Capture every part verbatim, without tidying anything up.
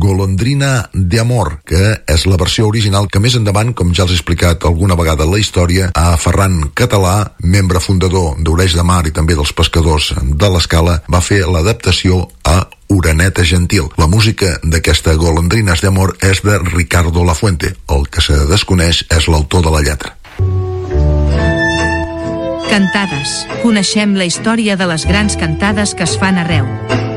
Golondrina de Amor, que és la versió original que més endavant, com ja els he explicat alguna vegada en la història, a Ferran Català, membre fundador d'Oreix de Mar i també dels Pescadors de l'Escala, va fer l'adaptació a Oreneta Gentil. La música d'aquesta Golondrines de Amor és de Ricardo Lafuente. El que se desconeix és l'autor de la lletra. Cantades. Coneixem la història de les grans cantades que es fan arreu.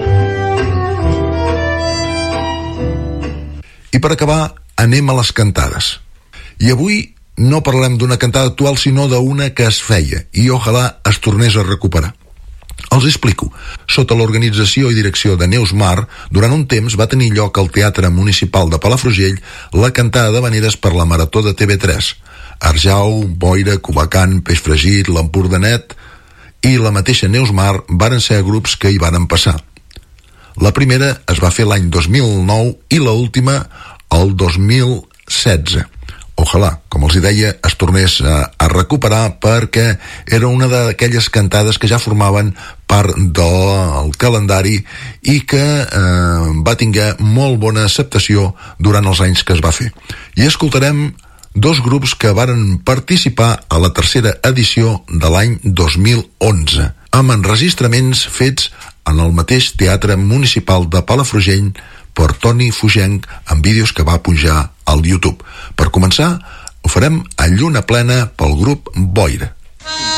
I per acabar, anem a les cantades. I avui no parlem d'una cantada actual, sinó d'una que es feia i ojalà es tornés a recuperar. Els explico. Sota l'organització i direcció de Neus Mar, durant un temps va tenir lloc al Teatre Municipal de Palafrugell la cantada d'havaneres per la Marató de T V tres. Arjau, Boira, Cubacant, Peix Fregit, l'Empordanet i la mateixa Neus Mar varen ser grups que hi varen passar. La primera es va fer l'any dos mil nou i l'última el dos mil setze. Ojalà, com els hi deia, es tornés a, a recuperar perquè era una d'aquelles cantades que ja formaven part del calendari i que eh, va tenir molt bona acceptació durant els anys que es va fer. I escoltarem dos grups que varen participar a la tercera edició de l'any dos mil onze, amb enregistraments fets en el mateix Teatre Municipal de Palafrugell per Toni Fugenc amb vídeos que va pujar al YouTube. Per començar, ho farem a lluna plena pel grup Boira.